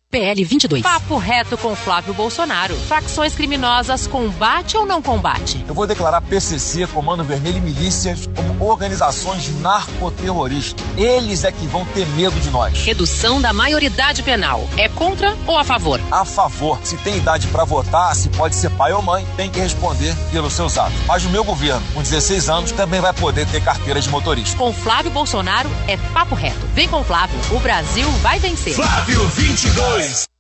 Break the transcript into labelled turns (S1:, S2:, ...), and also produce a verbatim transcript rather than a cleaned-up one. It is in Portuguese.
S1: P L vinte e dois.
S2: Papo reto com Flávio Bolsonaro. Facções criminosas, combate ou não combate?
S3: Eu vou declarar P C C, Comando Vermelho e milícias como organizações narcoterroristas. Eles é que vão ter medo de nós.
S1: Redução da maioridade penal. É contra ou a favor?
S3: A favor. Se tem idade para votar, se pode ser pai ou mãe, tem que responder pelos seus atos. Mas o meu governo, com dezesseis anos, também vai poder ter carteira de motorista.
S2: Com Flávio Bolsonaro é papo reto. Vem com Flávio, o Brasil vai vencer.
S4: Flávio vinte e dois.